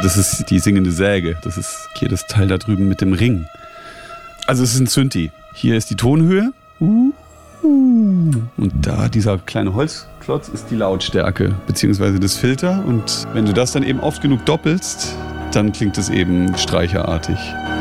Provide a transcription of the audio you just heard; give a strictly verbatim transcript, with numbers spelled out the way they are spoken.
Das ist die singende Säge. Das ist hier das Teil da drüben mit dem Ring. Also es ist ein Synthi. Hier ist die Tonhöhe. Und da, dieser kleine Holzklotz, ist die Lautstärke, beziehungsweise das Filter. Und wenn du das dann eben oft genug doppelst, dann klingt es eben streicherartig.